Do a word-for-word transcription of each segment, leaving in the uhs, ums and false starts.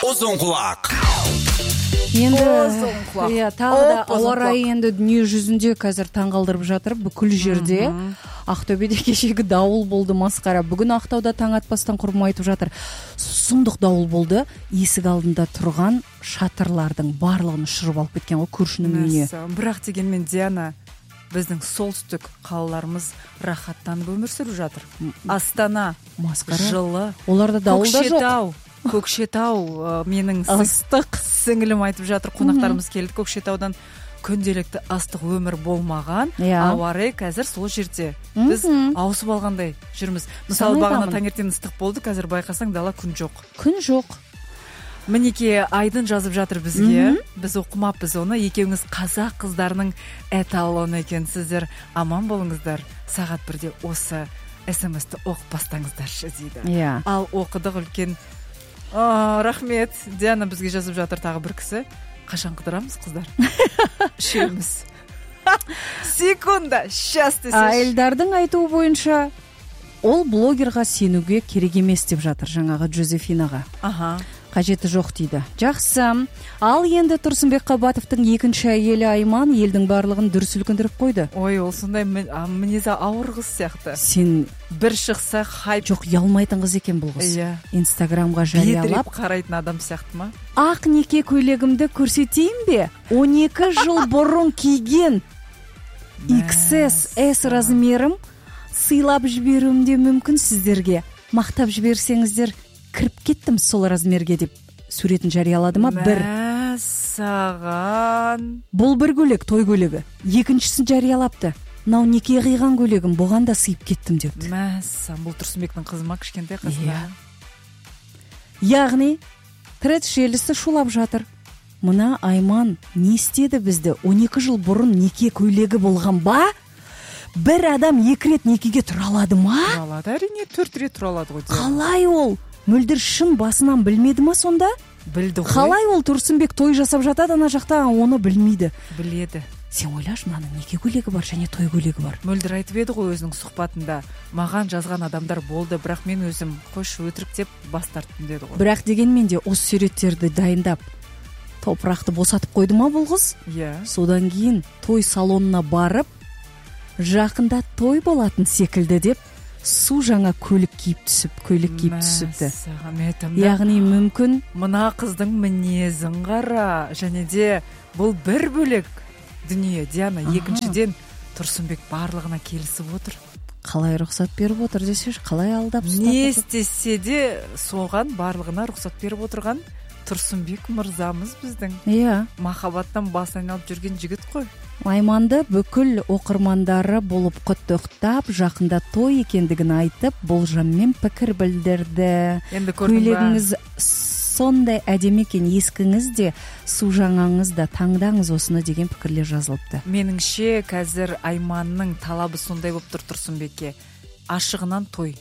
Озон құлақ. Енді иә, тағы да ауа райы енді дүние жүзінде қазір таңғалдырып жатыр. Бүкіл жерде. Ақтөбеде кешегі дауыл болды, масқара. Бүгін Ақтауда таң атпастан құрбым айтып жатыр. Сұмдық дауыл болды. Есік алдында тұрған шатырлардың барлығын ұшырып алып кеткен ғой көршінің үйіне. Бірақ дегенмен Диана, біздің солтүстік қалаларымыз рахаттанып өмір сүріп жатыр. Астана, масқара, жылы, оларда дауыл да жоқ. Көкшетау, Көкшетау, менің ыстық сіңілім айтып жатыр, қонақтарымыз келді Көкшетаудан. Күнделікті астық өмір болмаған, ауа райы қазір сол жерде. Біз ауысып алғандай жүрміз. Мысалы, бағана таңертең ыстық болды, қазір байқасаң дала күн жоқ. Күн жоқ. Мінеке Айдын жазып жатыр бізге. Біз оқымаппыз оны. Екеуіңіз қазақ қыздарының эталоны екенсіздер. Аман болыңыздар. Сағат бірде осы эс эм эс-ті оқып бастаңыздаршы дейді. Ал оқыдық үлкен. Рахмет. Диана бізге жазып жатыр тағы бір кісі. Қашан қыдырамыз, қыздар? Үшеуміз. Секунда, щас десеш. Айылдардың айтуы бойынша ол блогерға сенуге керек емес деп жатыр, жаңағы Джозефинаға. Аха. Қажеті жоқ дейді. Жақсы. Ал енді Тұрсынбек Қабатовтың екінші әйелі Айман елдің барлығын дүр сілкіндіріп қойды. Ой, ол сондай мінезі ауыр қыз сияқты. Сен бір шықса хайп. Жоқ, ұялмайтын қыз екен бұл қыз. Инстаграмға жариялап. Бедіреп қарайтын адам сияқты ма? Ақ неке көйлегімді көрсетейін бе? он екі жыл бұрын киген икс эс эс размерім сыйлап жіберуім де мүмкін сіздерге. Мақтап жіберсеңіздер кіріп кеттім сол размерге деп суретін жариялады ма? Бір. Мәссаған. Бұл бір көйлек, той көйлегі. Екіншісін жариялапты. Нау неке қиған көйлегім, бұған да сыйып кеттім депті. Мәссаған, бұл Тұрсынбектің қызы ма, кішкентай қызы ма? Яғни тред желісі шулап жатыр. Мына Айман не істеді бізді? он екі жыл бұрын неке көйлегі болған ба? Бір адам екі рет некеге тұра алады ма? Тұра алады, әрине төрт рет тұра алады ғой. Қалай ол? Мөлдір шын басынан білмеді ма сонда? Білді ғой. Қалай ол Тұрсынбек той жасап жатады ана жақта, оны білмейді? Біледі. Сен ойлашы, мынаның неке көйлегі бар және той көйлегі бар. Мөлдір айтып еді ғой өзінің сұхбатында. Маған жазған адамдар болды, бірақ мен өзім қойшы өтірік деп бас тарттым деді ғой. Бірақ дегенмен де осы суреттерді дайындап топырақты босатып қойды ма бұл қыз? Иә. Содан кейін той салонына барып, жақында той болатын секілді деп су жаңа көлік киіп түсіп, көйлек киіп түсіпті. Яғни мүмкін мына қыздың мінезін қара, және де бұл бір бөлек дүние. Диана, екіншіден Тұрсынбек барлығына келісіп отыр. Қалай рұқсат беріп отыр десеш, қалай алдап ұстап? Не істесе де соған барлығына рұқсат беріп отырған Тұрсынбек мырзамыз біздің. Иә. Махаббаттан бас айналып жүрген жігіт қой. Айманды бүкіл оқырмандары болып құттықтап, жақында той екендігін айтып, болжаммен пікір білдірді. Енді көрдің ба? Көйлегіңіз сондай әдемі екен, ескіңіз де, су жаңаңыз да, таңдаңыз осыны деген пікірлер жазылыпты. Меніңше қазір Айманның талабы сондай болып тұр Тұрсынбекке. Ашығынан той.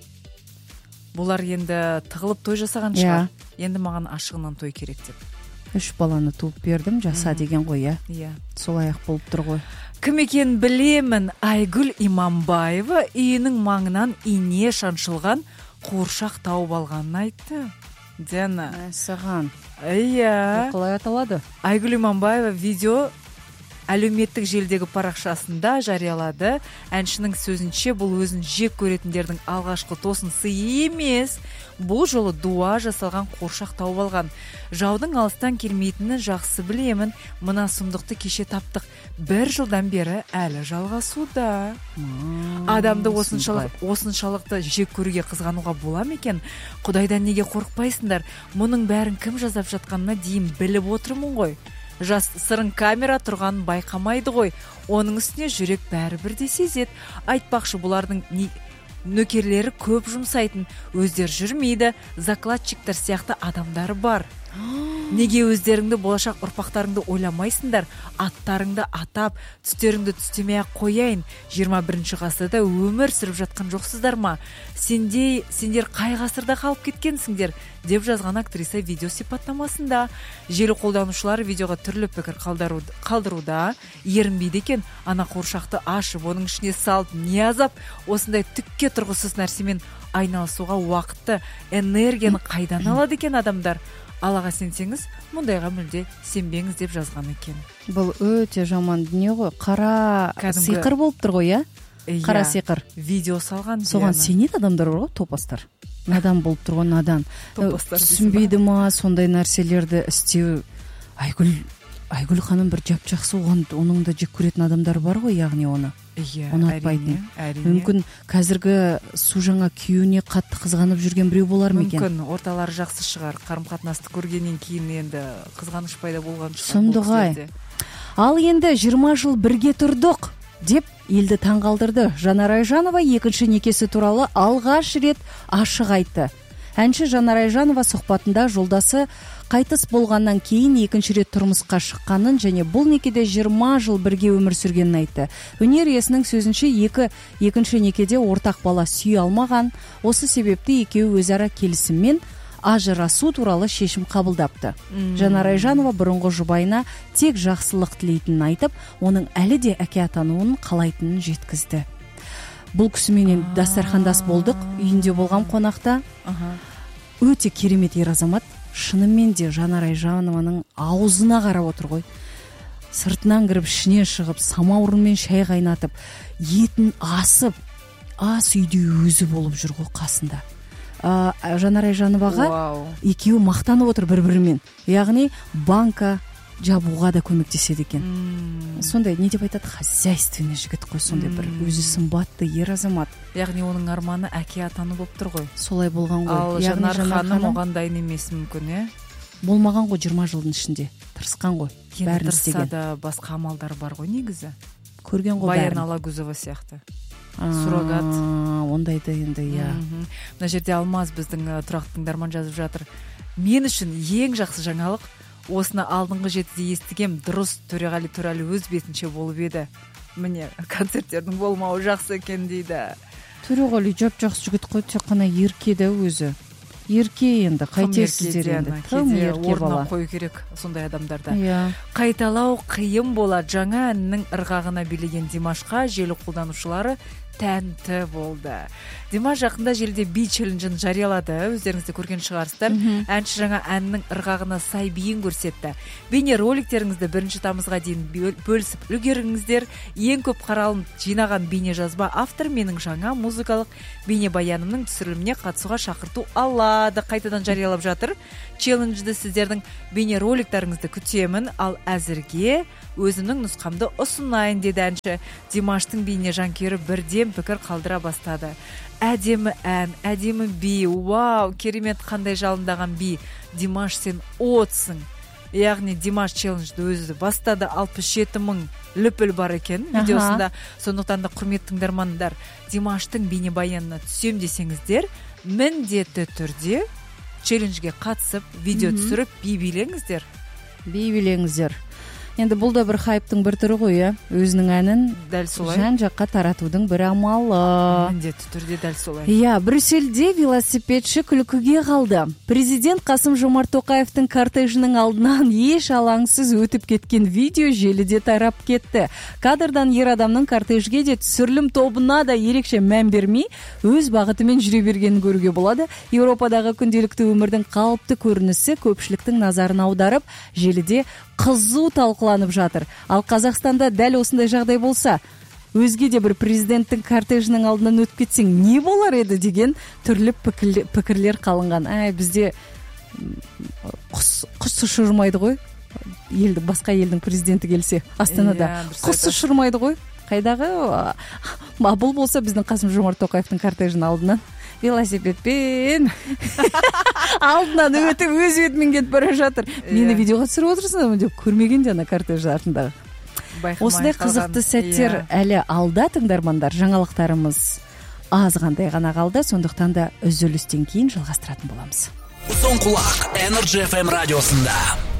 Бұлар енді тығылып той жасаған шығар. Енді маған ашығынан той керек деп. Үш баланы туып бердім, жаса деген ғой, иә. Солай ақ болып тұр ғой. Кім екен білемін, Айгүл Иманбаева үйінің маңынан ине шаншылған қуыршақ тауып алғанын айтты. Диана. Саған. Иә. Қалай аталады? Айгүл Иманбаева видео әлеуметтік желдегі парақшасында жариялады. Әншінің сөзінше бұл өзін жек көретіндердің алғашқы тосын сыйы емес. Бұл жолы дуа жасалған қуыршақ тауып алған. Жаудың алыстан келмейтінін жақсы білемін. Мына сұмдықты кеше таптық. Бір жылдан бері әлі жалғасуда. Адамды осыншалық, осыншалықты жек көруге қызғануға бола ма екен? Құдайдан неге қорықпайсыңдар? Мұның бәрін кім жазап жатқанына дейін біліп отырмын ғой. Жас сырың камера тұрғанын байқамайды ғой. Оның үстіне жүрек бәрібір де сезеді. Айтпақшы, бұлардың не... нөкерлері көп жұмсайтын, өздер жүрмейді, закладчиктар сияқты адамдары бар. Неге өздеріңді, болашақ ұрпақтарыңды ойламайсыңдар? Аттарыңды атап, түстеріңді түстемей қояйын. жиырма бірінші ғасырда өмір сүріп жатқан жоқсыздар ма? Сендей, сендер қай ғасырда қалып кеткенсіңдер? Деп жазған актриса видео сипаттамасында. Желі қолданушылары видеоға түрлі пікір қалдыруда. Ерінбейді екен, ана қуыршақты ашып, оның ішіне салып, не азап, осындай түкке тұрғысыз нәрсемен айналысуға уақытты, энергияны қайдан алады екен адамдар? Аллаға сенсеңіз, мұндайға мүлде сенбеңіз деп жазған екен. Бұл өте жаман дүние ғой. Қара сиқыр болып тұр ғой, иә? Қара сиқыр. Видео салған. Соған сенеді адамдар ғой, топастар. Надан болып тұр ғой, надан. Түсінбейді ма сондай нәрселерді істеу? Айгүл Айгүл ханым бір жап жақсы, оның да жек көретін адамдар бар ғой, яғни оны. Иә, ұнатпайтын. Мүмкін қазіргі су жаңа күйеуіне қатты қызғанып жүрген біреу болар ма екен? Мүмкін орталары жақсы шығар, қарым-қатынасты көргеннен кейін енді қызғаныш пайда болған шығар. Сұмдық-ай. Ал енді жиырма жыл бірге тұрдық деп елді таңғалдырды. Жанар Айжанова екінші некесі туралы алғаш рет ашық айтты. Әнші Жанар Айжанова сұхбатында жолдасы қайтыс болғаннан кейін екінші рет тұрмысқа шыққанын және бұл некеде жиырма жыл бірге өмір сүргенін айтты. Өнер иесінің сөзінше екі екінші некеде ортақ бала сүйе алмаған. Осы себепті екеуі өзара келісіммен ажырасу туралы шешім қабылдапты. Жанар Айжанова бұрынғы жұбайына тек жақсылық тілейтінін айтып, оның әлі де әке атануын қалайтынын жеткізді. Бұл кісіменен дастархандас болдық, үйінде болған қонақта. Өте керемет ер азамат. Шынымен де Жанар Айжанованың аузына қарап отыр ғой. Сыртынан кіріп, ішіне шығып, самаурынмен шай қайнатып, етін асып, ас үйде өзі болып жүр ғой қасында. А, Жанар Айжановаға екеуі мақтанып отыр бір-бірімен. Яғни банка жабуға да көмектеседі екен. Сондай, не деп айтады, хозяйственный жігіт қой, сондай бір өзі сымбатты ер азамат. Яғни оның арманы әке атаны болып тұр ғой. Солай болған ғой. Ал Жанар ханым оған дайын емес мүмкін, е? Болмаған ғой жиырма жылдың ішінде. Тырысқан ғой. Бәрін істеген. Тырысса да басқа амалдар бар ғой негізі. Көрген ғой бәрін. Баян Алагузова сияқты. Суррогат. Ондайды енді, иә. Мына жерде Алмаз біздің тұрақты тыңдарман жазып жатыр. Мен үшін ең жақсы жаңалық осыны алдыңғы жетіде естігем, дұрыс, Төреғали Төрәлі өз бетінше болып еді. Міне, концерттердің болмауы жақсы екен дейді. Төреғали жап-жақсы жігіт қой, тек қана ерке де өзі. Ерке енді, қайтесіздер енді. Тым ерке бала. Орнына қою керек сондай адамдарда. Yeah. Қайталау қиын болады. Жаңа әннің ырғағына билеген Димашқа желі қолданушылары тәнті болды. Димаш жақында желіде би челленджін жариялады. Өздеріңізді көрген шығарсыздар. Әнші жаңа әннің ырғағына сай биін көрсетті. Бейне роликтеріңізді бірінші тамызға дейін бөлісіп үлгеріңіздер. Ең көп қаралым жинаған бейне жазба автор менің жаңа музыкалық бейне баянымның түсіріліміне қатысуға шақырту алады. Қайтадан жариялап жатыр. Челленджді сіздердің бейне роликтеріңізді күтемін, ал әзірге өзімнің нұсқамды ұсынайын деді әнші. Димаштың бейне жанкүйері бірден пікір қалдыра бастады. Әдемі ән, әдемі би, вау, керемет, қандай жалындаған би. Димаш, сен отсың. Яғни Димаш челленджді өзі бастады. алпыс жеті мың лүпіл бар екен видеосында. Сондықтан да құрметті тыңдармандар, Димаштың бейнебаянына түсем десеңіздер, міндетті түрде челленджге қатысып, видео түсіріп, би билеңіздер. Би билеңіздер. Енді бұл да бір хайптың бір түрі ғой, иә. Өзінің әнін дәл солай жан жаққа таратудың бір амалы. Міндетті түрде дәл солай. Иә, Брюссельде велосипедші күлкіге қалды. Президент Қасым-Жомарт Тоқаевтың кортежінің алдынан еш алаңсыз өтіп кеткен видео желіде тарап кетті. Кадрдан ер адамның кортежге де түсірілім тобына да ерекше мән бермей, өз бағытымен жүре бергенін көруге болады. Еуропадағы күнделікті өмірдің қалыпты көрінісі көпшіліктің назарын аударып, желіде қызу талқыланып жатыр. Ал Қазақстанда дәл осындай жағдай болса, өзге де бір президенттің кортежінің алдынан өтіп кетсең, не болар еді деген түрлі пікірлер қалынған. Әй, бізде құс, құс ұшырмайды ғой. Елді, басқа елдің президенті келсе, Астанада құс ұшырмайды ғой. Қайдағы? Бұл болса біздің Қасым-Жомарт Тоқаевтың кортежінің алдынан велосипедпен алдынан өтіп өз бетімен кетіп бара жатыр. Мені видеоға түсіріп отырсың деп көрмеген де ана кортеж артындағы. Осындай қызықты сәттер әлі алда, тыңдармандар. Жаңалықтарымыз аз қандай ғана қалды, сондықтан да үзілістен кейін жалғастыратын боламыз. Соңқұлақ Energy эф эм радиосында.